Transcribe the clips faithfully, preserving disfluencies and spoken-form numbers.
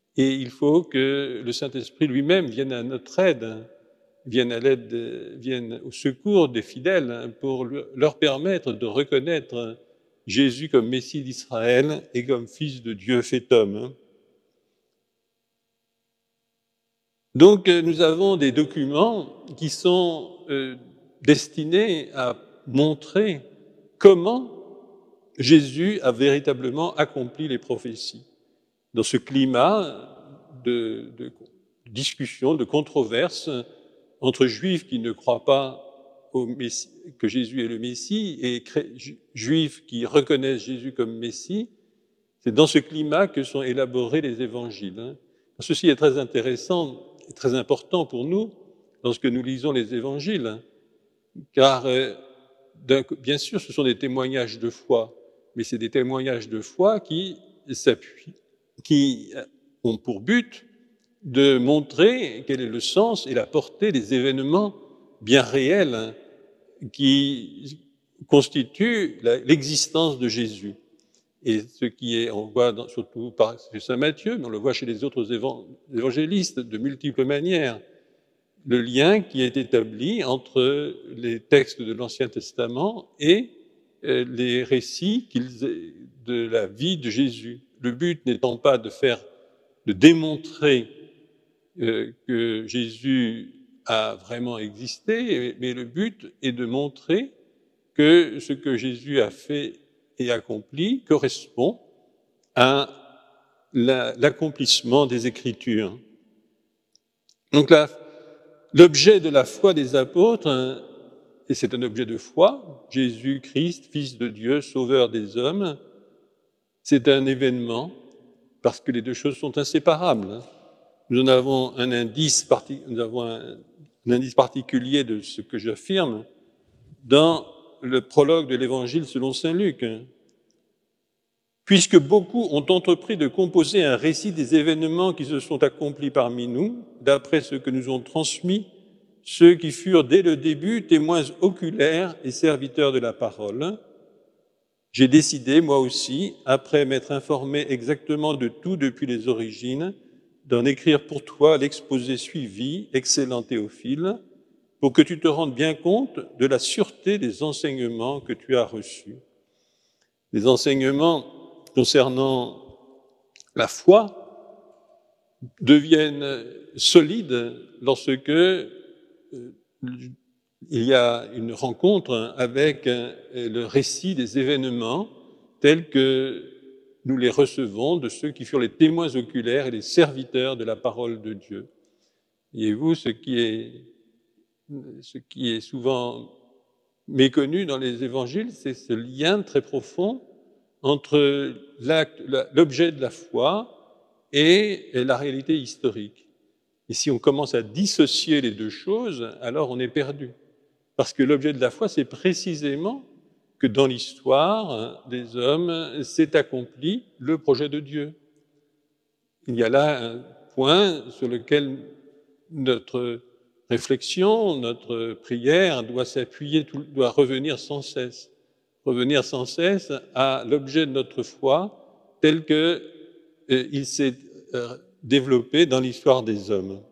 Et il faut que le Saint-Esprit lui-même vienne à notre aide, vienne à l'aide, vienne au secours des fidèles pour leur permettre de reconnaître Jésus comme Messie d'Israël et comme Fils de Dieu fait homme. Donc nous avons des documents qui sont euh, destinés à montrer comment Jésus a véritablement accompli les prophéties. Dans ce climat de, de discussion, de controverse entre juifs qui ne croient pas au Messie, que Jésus est le Messie et juifs qui reconnaissent Jésus comme Messie, c'est dans ce climat que sont élaborés les évangiles. Ceci est très intéressant et très important pour nous lorsque nous lisons les évangiles, car euh, bien sûr ce sont des témoignages de foi, mais c'est des témoignages de foi qui s'appuient, qui ont pour but de montrer quel est le sens et la portée des événements bien réels qui constituent l'existence de Jésus. Et ce qui est, on voit dans, surtout par Saint Matthieu, mais on le voit chez les autres évangélistes de multiples manières, le lien qui est établi entre les textes de l'Ancien Testament et euh, les récits de la vie de Jésus. Le but n'étant pas de faire, de démontrer euh, que Jésus a vraiment existé, mais le but est de montrer que ce que Jésus a fait et accompli correspond à la, l'accomplissement des Écritures. Donc là, l'objet de la foi des apôtres, et c'est un objet de foi, Jésus-Christ, Fils de Dieu, Sauveur des hommes, c'est un événement parce que les deux choses sont inséparables. Nous en avons un indice, nous avons un, un indice particulier de ce que j'affirme dans le prologue de l'Évangile selon saint Luc. Puisque beaucoup ont entrepris de composer un récit des événements qui se sont accomplis parmi nous, d'après ce que nous ont transmis ceux qui furent dès le début témoins oculaires et serviteurs de la parole, j'ai décidé, moi aussi, après m'être informé exactement de tout depuis les origines, d'en écrire pour toi l'exposé suivi, excellent Théophile, pour que tu te rendes bien compte de la sûreté des enseignements que tu as reçus. Les enseignements concernant la foi deviennent solides lorsque euh, il y a une rencontre avec le récit des événements tels que nous les recevons de ceux qui furent les témoins oculaires et les serviteurs de la parole de Dieu. Voyez-vous, ce qui est, ce qui est souvent méconnu dans les évangiles, c'est ce lien très profond entre l'objet de la foi et la réalité historique. Et si on commence à dissocier les deux choses, alors on est perdu. Parce que l'objet de la foi, c'est précisément que dans l'histoire des hommes s'est accompli le projet de Dieu. Il y a là un point sur lequel notre réflexion, notre prière doit s'appuyer, doit revenir sans cesse. Revenir sans cesse à l'objet de notre foi tel qu'il euh, s'est euh, développé dans l'histoire des hommes.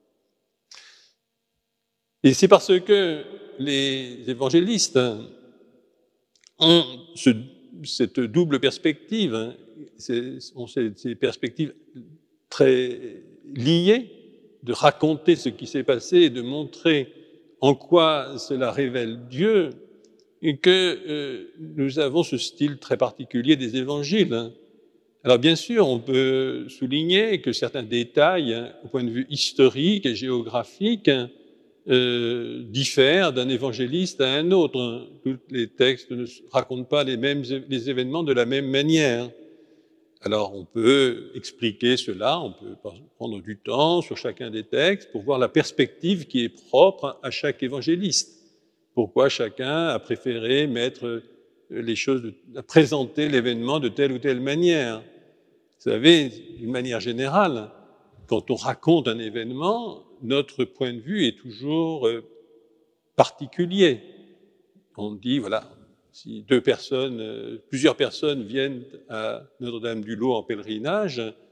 Et c'est parce que les évangélistes ont ce, cette double perspective, hein, ont ces, ces perspectives très liées, de raconter ce qui s'est passé et de montrer en quoi cela révèle Dieu, et que euh, nous avons ce style très particulier des évangiles. Alors bien sûr, on peut souligner que certains détails, hein, au point de vue historique et géographique, euh, diffèrent d'un évangéliste à un autre. Tous les textes ne racontent pas les mêmes les événements de la même manière. Alors on peut expliquer cela, on peut prendre du temps sur chacun des textes pour voir la perspective qui est propre à chaque évangéliste. Pourquoi chacun a préféré mettre les choses, à présenter l'événement de telle ou telle manière. Vous savez, d'une manière générale, quand on raconte un événement, notre point de vue est toujours particulier. On dit, voilà, si deux personnes, plusieurs personnes viennent à Notre-Dame-du-Lot en pèlerinage,